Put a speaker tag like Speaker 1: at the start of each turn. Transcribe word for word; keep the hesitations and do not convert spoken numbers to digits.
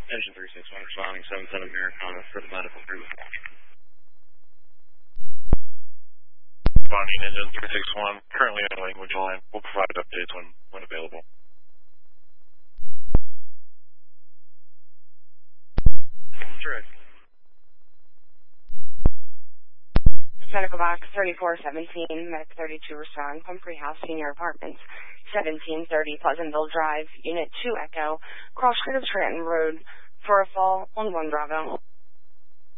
Speaker 1: Engine three six one responding seven seven Americana for the medical group.
Speaker 2: Responding Engine three six one, currently on language line. We'll provide updates when, when available.
Speaker 1: Correct.
Speaker 3: Medical box thirty-four seventeen, Medic thirty-two respond, Pumphrey House Senior Apartments, seventeen thirty Pleasantville Drive, Unit two Echo, cross street of Trenton Road, for a fall on one Bravo.